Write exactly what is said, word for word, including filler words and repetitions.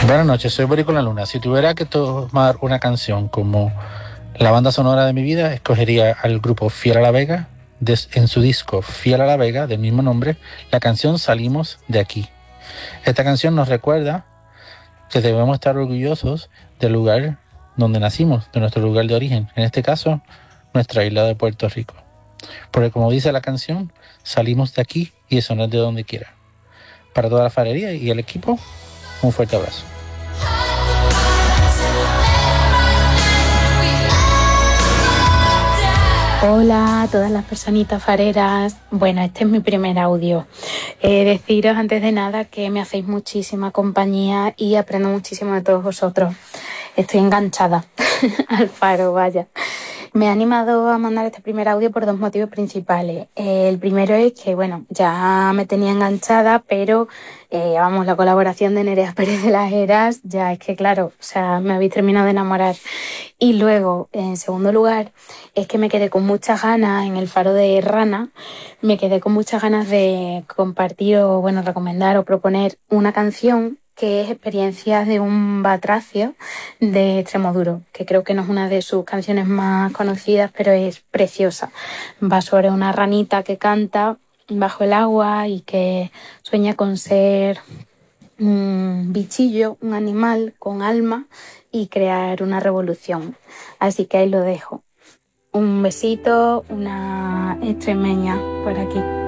Buenas noches, soy Borico La Luna. Si tuviera que tomar una canción como la banda sonora de mi vida, escogería al grupo Fiel a la Vega, des, en su disco Fiel a la Vega, del mismo nombre, la canción Salimos de Aquí. Esta canción nos recuerda que debemos estar orgullosos del lugar donde nacimos, de nuestro lugar de origen, en este caso, nuestra isla de Puerto Rico. Porque como dice la canción, salimos de aquí y eso no es de donde quiera. Para toda la farería y el equipo, un fuerte abrazo. Hola a todas las personitas fareras. Bueno, este es mi primer audio. Eh, deciros antes de nada que me hacéis muchísima compañía y aprendo muchísimo de todos vosotros. Estoy enganchada al faro, vaya. Me he animado a mandar este primer audio por dos motivos principales. Eh, el primero es que, bueno, ya me tenía enganchada, pero, eh, vamos, la colaboración de Nerea Pérez de las Heras, ya es que, claro, o sea, me habéis terminado de enamorar. Y luego, en segundo lugar, es que me quedé con muchas ganas en el Faro de Rana, me quedé con muchas ganas de compartir o, bueno, recomendar o proponer una canción que es Experiencias de un batracio de Extremoduro, que creo que no es una de sus canciones más conocidas, pero es preciosa. Va sobre una ranita que canta bajo el agua y que sueña con ser un bichillo, un animal con alma y crear una revolución. Así que ahí lo dejo. Un besito, una extremeña por aquí.